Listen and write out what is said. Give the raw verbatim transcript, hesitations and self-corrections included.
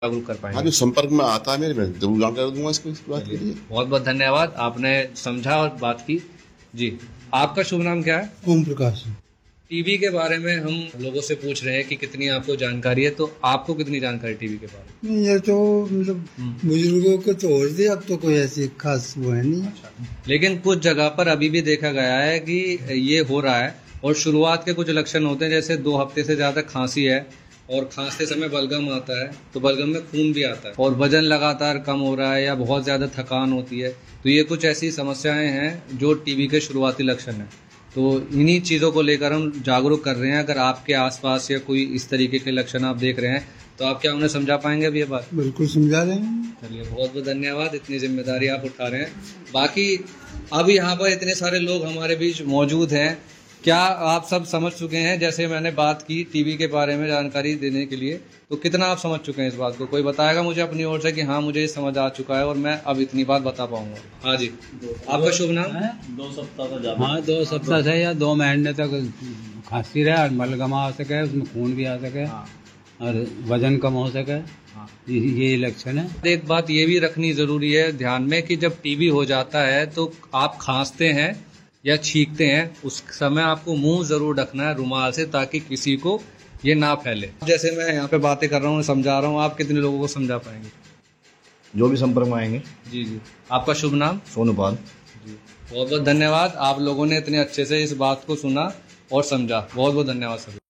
जागरूक कर हाँ, पाएंगे। जो संपर्क में आता है मेरे, मैं जरूर जानकारी दूंगा इसको, इस बात के लिए। बहुत बहुत धन्यवाद, आपने समझा और बात की। जी, आपका शुभ नाम क्या है? ओम प्रकाश। टीबी के बारे में हम लोगों से पूछ रहे हैं कि कितनी आपको जानकारी है, तो आपको कितनी जानकारी टीबी के बारे में? नहीं, ये तो मतलब बुजुर्गों को तो हो रही, अब तो कोई ऐसी खास वो है नहीं। लेकिन कुछ जगह पर अभी भी देखा गया है कि ये हो रहा है, और शुरुआत के कुछ लक्षण होते हैं, जैसे दो हफ्ते से ज़्यादा खांसी है और खांसते समय बलगम आता है, तो बलगम में खून भी आता है, और वजन लगातार कम हो रहा है या बहुत ज़्यादा थकान होती है। तो ये कुछ ऐसी समस्याएं हैं जो टीबी के शुरुआती लक्षण हैं। तो इन्हीं चीज़ों को लेकर हम जागरूक कर रहे हैं। अगर आपके आसपास या कोई इस तरीके के लक्षण आप देख रहे हैं, तो आप क्या उन्हें समझा पाएंगे अभी ये बात? बिल्कुल समझा रहे हैं। चलिए, बहुत बहुत धन्यवाद, इतनी जिम्मेदारी आप उठा रहे हैं। बाकी अब यहाँ पर इतने सारे लोग हमारे बीच मौजूद हैं, क्या आप सब समझ चुके हैं? जैसे मैंने बात की टीबी के बारे में जानकारी देने के लिए, तो कितना आप समझ चुके हैं इस बात को? कोई बताएगा मुझे अपनी ओर से कि हाँ मुझे ये समझ आ चुका है और मैं अब इतनी बात बता पाऊंगा? हाँ जी, आपका शुभ नाम? दो सप्ताह का ज्यादा। हाँ, दो सप्ताह से या दो महीने तक खांसी रहे, मलगम आ सके, उसमें खून भी आ सके, और वजन कम हो सके, ये लक्षण है। एक बात ये भी रखनी जरूरी है ध्यान में कि जब टीबी हो जाता है तो आप खांसते हैं या छींकते हैं, उस समय आपको मुंह जरूर ढकना है रुमाल से, ताकि किसी को ये ना फैले। जैसे मैं यहाँ पे बातें कर रहा हूँ, समझा रहा हूँ, आप कितने लोगों को समझा पाएंगे? जो भी संपर्क में आएंगे। जी जी, आपका शुभ नाम? सोनू पाल। जी, बहुत बहुत धन्यवाद, आप लोगों ने इतने अच्छे से इस बात को सुना और समझा। बहुत बहुत धन्यवाद सभी।